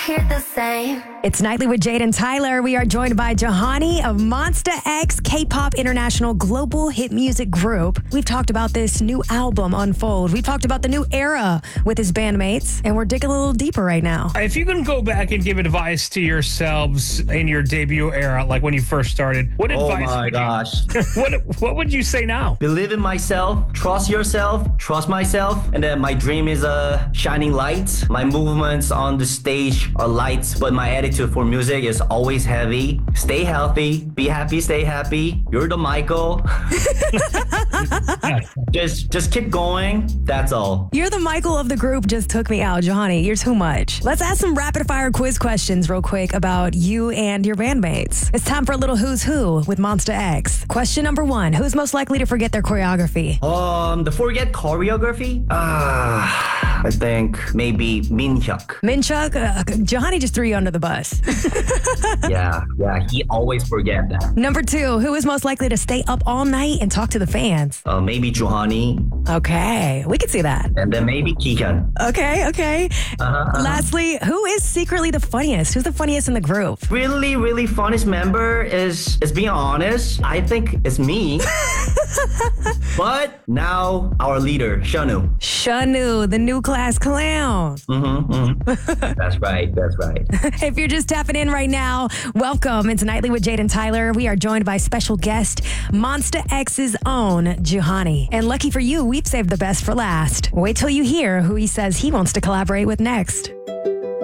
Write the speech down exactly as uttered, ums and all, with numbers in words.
hear the same. It's Nightly with Jade and Tyler. We are joined by Jahani of Monsta X, K-pop international global hit music group. We've talked about this new album, Unfold. We've talked about the new era with his bandmates, and we're digging a little deeper right now. If you can go back and give advice to yourselves in your debut era, like when you first started, what Oh advice my would gosh. you, what, what would you say now? Believe in myself, trust yourself, trust myself, and then my dream is a shining light. My movements on the stage are light, but my attitude for music is always heavy. Stay healthy, be happy, stay happy. You're the Michael. just just keep going. That's all. You're the Michael of the group just took me out. Jahani, you're too much. Let's ask some rapid fire quiz questions real quick about you and your bandmates. It's time for a little who's who with Monsta X. Question number one, who's most likely to forget their choreography? Um, the forget choreography? Ah, I think maybe Minhyuk. Minchuk, uh, Jahani just threw you under the bus. yeah, yeah, he always forget that. Number two, who is most likely to stay up all night and talk to the fans? Uh, maybe Johani, Okay, we can see that. and then maybe Kikan. Okay, okay. Uh-huh, uh-huh. Lastly, who is secretly the funniest? Who's the funniest in the group? Really, really funniest member is, is being honest, I think it's me. But now our leader, Shanu. Shanu, the new class clown. Mm-hmm, mm-hmm. That's right, that's right. If you're just tapping in right now, welcome. It's Nightly with Jade and Tyler. We are joined by special guest, Monsta X's own Jahani. And lucky for you, we've saved the best for last. Wait till you hear who he says he wants to collaborate with next.